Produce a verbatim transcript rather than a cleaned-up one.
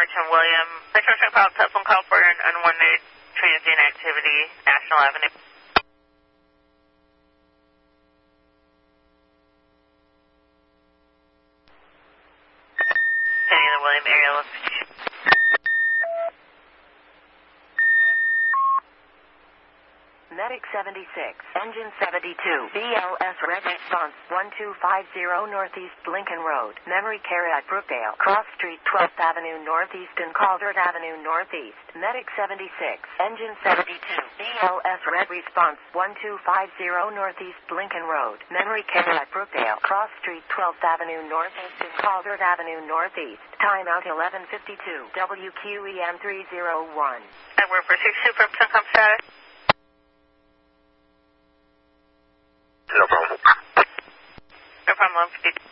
Fortune William. Patrol call, telephone call for an unwanted transient activity, National Avenue. Any of the William area location. Medic seventy-six, Engine seventy-two, B L S Red Response one two five zero Northeast Lincoln Road, Memory Care at Brookdale, Cross Street, twelfth Avenue Northeast and Calvert Avenue Northeast. Medic seventy-six, Engine seventy-two, B L S Red Response one two five zero Northeast Lincoln Road, Memory Care at Brookdale, Cross Street, twelfth Avenue Northeast and Calvert Avenue Northeast. Timeout eleven fifty-two, W Q E M three oh one. I work for six two for Peckham status. No problem. No problem.